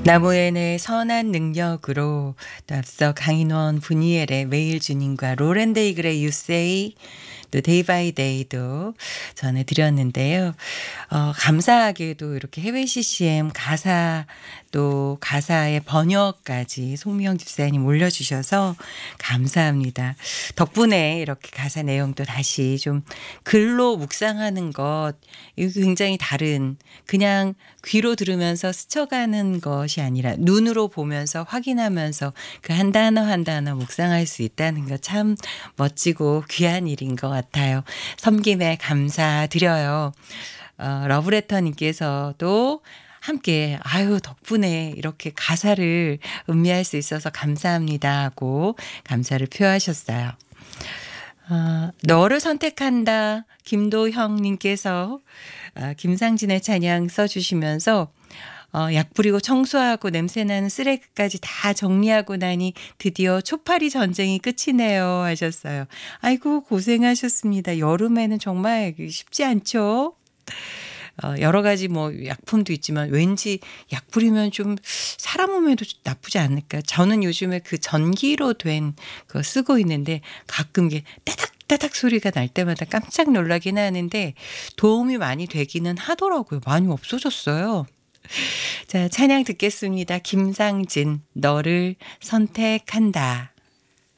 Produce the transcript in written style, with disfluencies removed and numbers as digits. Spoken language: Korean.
나무엔의 선한 능력으로 또 앞서 강인원 브니엘의 매일 주님과 로렌 데이글의 You Say 또 데이 바이 데이도 전해드렸는데요. 감사하게도 이렇게 해외 CCM 가사 또 가사의 번역까지 송미영 집사님 올려주셔서 감사합니다. 덕분에 이렇게 가사 내용도 다시 좀 글로 묵상하는 것 이거 굉장히 다른 그냥 귀로 들으면서 스쳐가는 것이 아니라 눈으로 보면서 확인하면서 그 한 단어 한 단어 묵상할 수 있다는 거 참 멋지고 귀한 일인 것 같아요. 섬김에 감사드려요. 러브레터님께서도 함께 아유 덕분에 이렇게 가사를 음미할 수 있어서 감사합니다 하고 감사를 표하셨어요. 너를 선택한다 김도형님께서 김상진의 찬양 써주시면서 약 뿌리고 청소하고 냄새나는 쓰레기까지 다 정리하고 나니 드디어 초파리 전쟁이 끝이네요 하셨어요. 아이고 고생하셨습니다. 여름에는 정말 쉽지 않죠. 여러 가지 뭐 약품도 있지만 왠지 약 뿌리면 좀 사람 몸에도 나쁘지 않을까. 저는 요즘에 그 전기로 된 거 쓰고 있는데 가끔 이게 따닥따닥 소리가 날 때마다 깜짝 놀라긴 하는데 도움이 많이 되기는 하더라고요. 많이 없어졌어요. 자, 찬양 듣겠습니다. 김상진, 너를 선택한다.